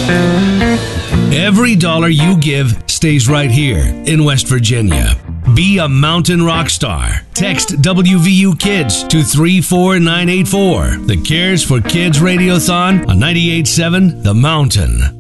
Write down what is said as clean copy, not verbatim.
Every dollar you give stays right here in West Virginia. Be a mountain rock star. Text WVU Kids to 34984. The Cares for Kids Radiothon on 98.7 The Mountain.